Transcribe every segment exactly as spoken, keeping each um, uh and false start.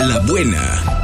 la buena.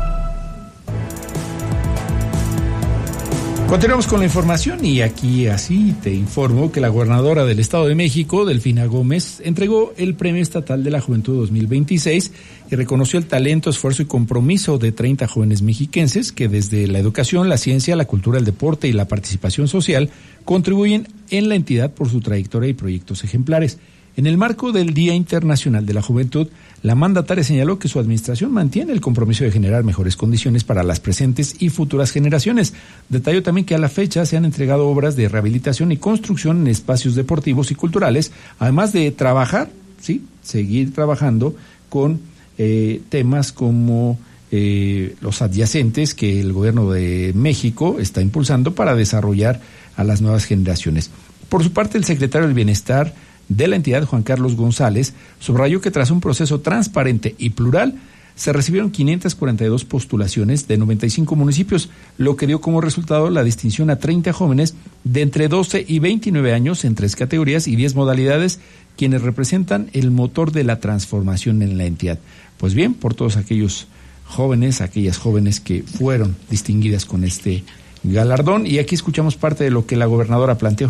Continuamos con la información y aquí así te informo que la gobernadora del Estado de México, Delfina Gómez, entregó el Premio Estatal de la Juventud dos mil veintiséis y reconoció el talento, esfuerzo y compromiso de treinta jóvenes mexiquenses que desde la educación, la ciencia, la cultura, el deporte y la participación social contribuyen en la entidad por su trayectoria y proyectos ejemplares. En el marco del Día Internacional de la Juventud, la mandataria señaló que su administración mantiene el compromiso de generar mejores condiciones para las presentes y futuras generaciones. Detalló también que a la fecha se han entregado obras de rehabilitación y construcción en espacios deportivos y culturales, además de trabajar, sí, seguir trabajando con eh, temas como eh, los adyacentes que el gobierno de México está impulsando para desarrollar a las nuevas generaciones. Por su parte, el secretario del Bienestar de la entidad, Juan Carlos González, subrayó que tras un proceso transparente y plural, se recibieron quinientas cuarenta y dos postulaciones de noventa y cinco municipios, lo que dio como resultado la distinción a treinta jóvenes de entre doce y veintinueve años en tres categorías y diez modalidades, quienes representan el motor de la transformación en la entidad. Pues bien, por todos aquellos jóvenes, aquellas jóvenes que fueron distinguidas con este galardón, y aquí escuchamos parte de lo que la gobernadora planteó.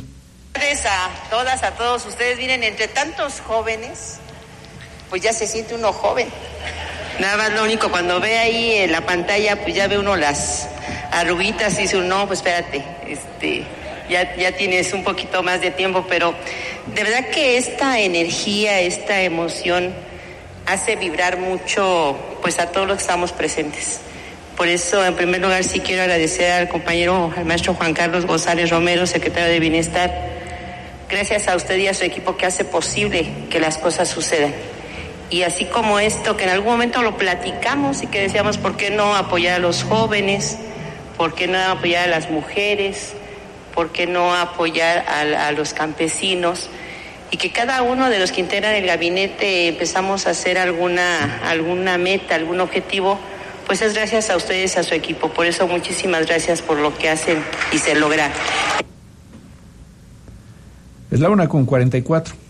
A todas, a todos ustedes, miren, entre tantos jóvenes, pues ya se siente uno joven. Nada más lo único, cuando ve ahí en la pantalla, pues ya ve uno las arruguitas y dice uno, no, pues espérate, este, ya, ya tienes un poquito más de tiempo, pero de verdad que esta energía, esta emoción hace vibrar mucho, pues a todos los que estamos presentes. Por eso, en primer lugar, sí quiero agradecer al compañero, al maestro Juan Carlos González Romero, secretario de Bienestar. Gracias a usted y a su equipo que hace posible que las cosas sucedan. Y así como esto, que en algún momento lo platicamos y que decíamos, ¿por qué no apoyar a los jóvenes? ¿Por qué no apoyar a las mujeres? ¿Por qué no apoyar a, a los campesinos? Y que cada uno de los que integran el gabinete empezamos a hacer alguna, alguna meta, algún objetivo, pues es gracias a ustedes, a su equipo. Por eso muchísimas gracias por lo que hacen y se logra. Es la una con cuarenta y cuatro.